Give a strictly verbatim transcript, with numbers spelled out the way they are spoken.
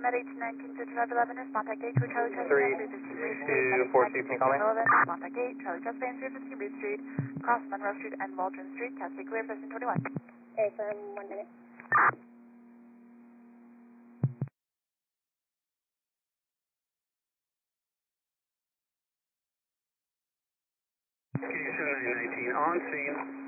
at eighteen nineteen fifty-five eleven, respond at gate to Charlie Chester, three three fifty Reed Street, two heading four back two, to can you call me? relevant, respond at gate, Charlie Chester, three fifty Reed Street, cross Monroe Street and Waldron Street, Cascade Clear, person twenty-one. Okay, for one minute. K seven nine nineteen, on scene.